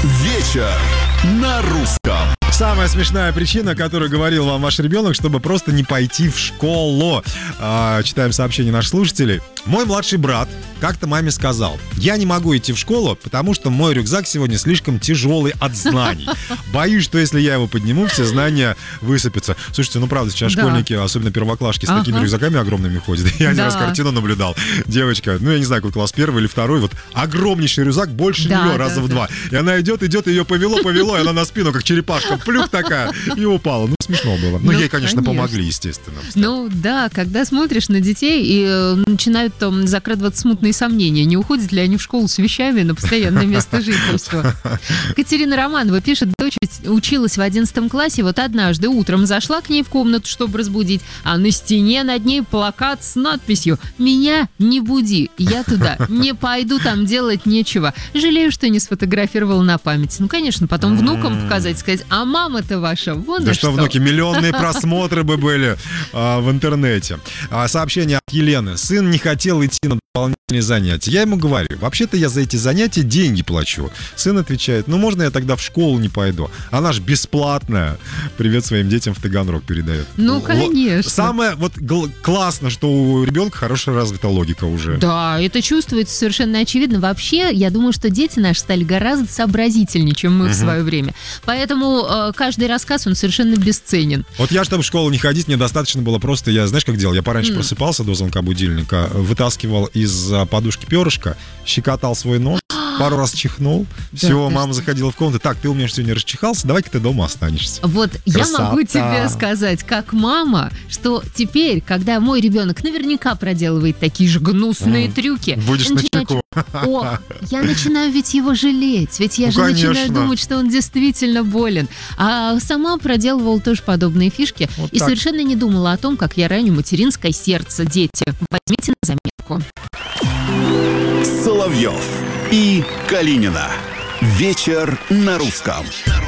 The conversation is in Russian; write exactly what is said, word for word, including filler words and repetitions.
Вечер на русском. Самая смешная причина, которую говорил вам ваш ребенок, чтобы просто не пойти в школу. А, читаем сообщения наших слушателей. Мой младший брат как-то маме сказал: я не могу идти в школу, потому что мой рюкзак сегодня слишком тяжелый от знаний. Боюсь, что если я его подниму, все знания высыпятся. Слушайте, ну правда, сейчас да. школьники, особенно первоклашки, с ага. такими рюкзаками огромными ходят. Я один да. раз картину наблюдал. Девочка, ну я не знаю, какой класс, первый или второй, вот огромнейший рюкзак, больше да, нее, да, раза да. в два. И она идет, идет, ее повело, повело, и она на спину, как черепашка, плюх такая, и упала. Ну, смешно было. Ну, ну ей, конечно, конечно, помогли, естественно. Ну, да, когда смотришь на детей, и э, начинают там закрадываться смутные сомнения, не уходят ли они в школу с вещами на постоянное место жительства. Катерина Романова пишет: дочь училась в одиннадцатом классе, вот однажды утром зашла к ней в комнату, чтобы разбудить, а на стене над ней плакат с надписью: «Меня не буди, я туда не пойду, там делать нечего. Жалею, что не сфотографировала на память». Ну, конечно, потом внукам показать, сказать: а мама-то ваша, вон да что. что, внуки, миллионные просмотры бы были а, в интернете. А, сообщение от Елены. Сын не хотел идти на дополнительные занятия. Я ему говорю: вообще-то я за эти занятия деньги плачу. Сын отвечает: ну можно я тогда в школу не пойду? Она ж бесплатная. Привет своим детям в Таганрог передает. Ну, конечно. Самое вот гл- классно, что у ребенка хорошая развита логика уже. Да, это чувствуется совершенно очевидно. Вообще, я думаю, что дети наши стали гораздо сообразительнее, чем мы угу. в свое время. Поэтому э, каждый рассказ, он совершенно бесценен. Вот я, чтобы в школу не ходить, мне достаточно было просто, я, знаешь, как делал? Я пораньше mm. просыпался до звонка будильника, вытаскивал из подушки перышко, щекотал свой нос, пару раз чихнул, да, все, мама что? заходила в комнату: так, ты у меня сегодня расчихался, давай-ка ты дома останешься. Вот Красота. Я могу тебе сказать, как мама, что теперь, когда мой ребенок наверняка проделывает такие же гнусные mm. трюки, будешь на чеку. О, я начинаю ведь его жалеть, ведь я ну, же конечно. начинаю думать, что он действительно болен. А сама проделывала тоже подобные фишки вот и так. совершенно не думала о том, как я раню материнское сердце. Дети, возьмите на заметку. Соловьев и Калинина. Вечер на русском.